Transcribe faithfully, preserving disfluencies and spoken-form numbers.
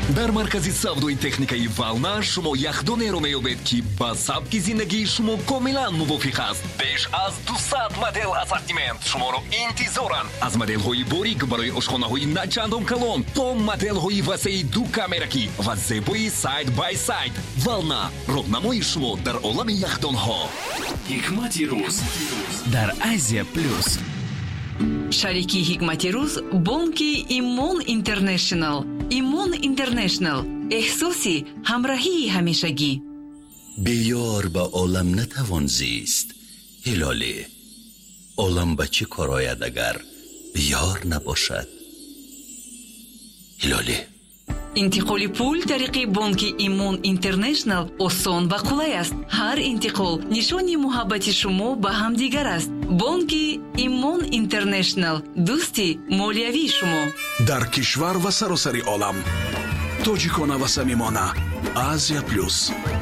дар маркази савдои техникаи вална шумо яхдонеро меёбед ки ба сабки зиндагии шумо комилан мувофиқ аст. беш аз дусад модел ассортимент шуморо интизоранд. аз моделҳои борик барои ошхонаҳои начандон калон то моделҳои васеи ду камеракӣ ва зебои сайд бай сайд. вална роҳнамои шумо дар олами яхдонҳо. ҳикмати рӯз дар Азия плюс. шарики ҳикмати рӯз бонки Имон Интернешнл. Имон Интернешнл эҳсоси ҳамроҳии ҳамешагӣ. بیار با عالم نتوان زیست. هلالی عالم با چی کار آید اگر یار نباشد؟ هلالی интиқоли пул тариқи бонки Имон Интернешнл осон ва қулай аст. ҳар интиқол нишони муҳаббати шумо ба ҳамдигар аст. бонки Имон Интернешнл дӯсти молиявии шумо дар кишвар ва саросари олам. тоҷикона ва самимона. Азия плюс.